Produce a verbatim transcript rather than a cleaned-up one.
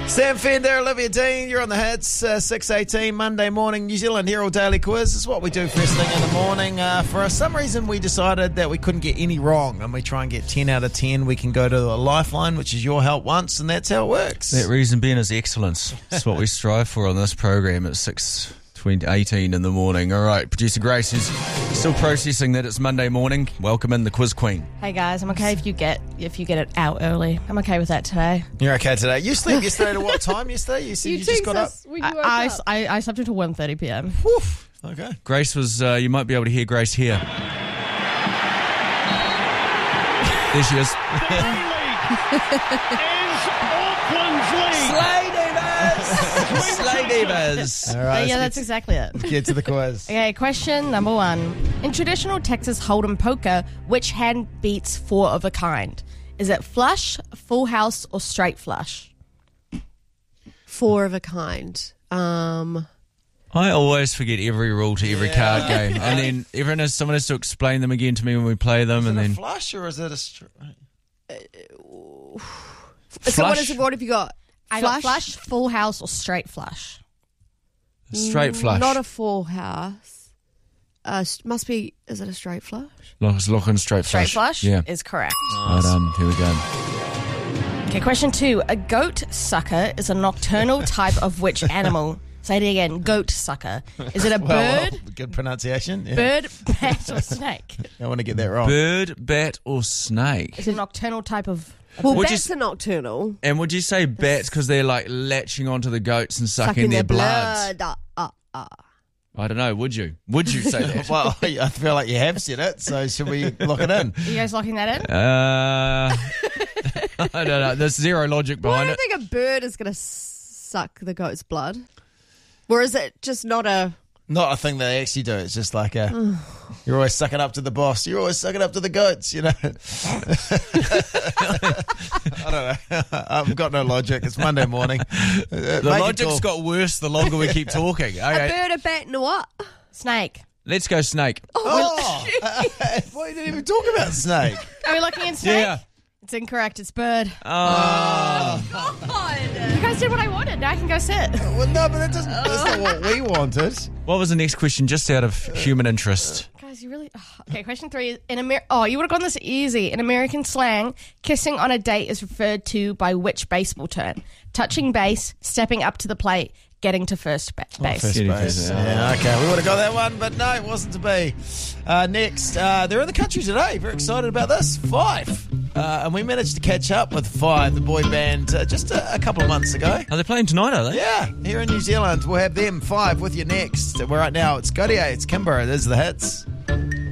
Sam Fender, Olivia Dean, you're on the hits, uh, six eighteen, Monday morning, New Zealand Herald Daily Quiz. This is what we do first thing in the morning. Uh, for some reason, we decided that we couldn't get any wrong, and we try and get ten out of ten. We can go to a lifeline, which is your help once, and that's how it works. That reason being is excellence. That's what we strive for on this program at six eighteen in the morning. All right, producer Grace is still processing that it's Monday morning. Welcome in the Quiz Queen. Hey guys, I'm okay if you get if you get it out early. I'm okay with that today. You're okay today. You slept yesterday to what time yesterday? You said you, you just got up. I, I, I, I slept until one thirty p.m. Woof. Okay. Grace was, uh, you might be able to hear Grace here. There she is. Slay Divas! Slay Divas! All right, yeah, that's get, exactly it. Get to the quiz. Okay, question number one. In traditional Texas Hold'em poker, which hand beats four of a kind? Is it flush, full house, or straight flush? Four of a kind. Um... I always forget every rule to every Yeah. card game, and then everyone has someone has to explain them again to me when we play them, Is and it then a flush or is it a straight? So what is it? What have you got? I got flush, full house, or straight flush? straight flush. Not a full house. Uh, s- must be. Is it a straight flush? Lock, lock in straight Straight flush. flush Yeah. is correct. Well done. Here we go. Okay, question two. A goat sucker is a nocturnal type of which animal? Say it again. Goat sucker. Is it a Well, bird, well, good pronunciation. Yeah. bird, bat, or snake? I want to get that wrong. Bird, bat, or snake? It's a nocturnal type of... Well, Would you bats s- are nocturnal. And would you say bats because they're like latching onto the goats and sucking, Sucking their, their blood? blood. Uh, uh, uh. I don't know. Would you? Would you say that? Well, I feel like you have said it, so should we lock it in? Are you guys locking that in? Uh, I don't know. There's zero logic Well, I behind don't it. think a bird is going to suck the goat's blood. Or is it just not a... Not a thing they actually do. It's just like a, you're always sucking up to the boss. You're always sucking up to the goats, you know. I don't know. I've got no logic. It's Monday morning. The logic's got worse the longer we keep talking. A Okay, bird, a bat, and a what? Snake. let's go snake. Oh, well, you didn't even talk about snake. Are we looking in snake? Yeah. It's incorrect. It's bird. Oh. You guys did what I wanted. Now I can go sit. Well, no, but that doesn't, that's not what we wanted. What was the next question, just out of human interest? Guys, you really... Oh, okay, question three. is in Amer- Oh, you would have gotten this easy. In American slang, kissing on a date is referred to by which baseball term? Touching base, stepping up to the plate, getting to first ba- base. First Getting base. first, Yeah, okay, we would have got that one, but no, it wasn't to be. Uh, next, uh, they're in the country today. Very excited about this. Five. Uh, and we managed to catch up with Five, the boy band, uh, just a, a couple of months ago. Are they playing tonight, are they? Yeah, here in New Zealand. We'll have them, Five, with you next. Well, right now, it's Godier, it's Kimber, it is the hits.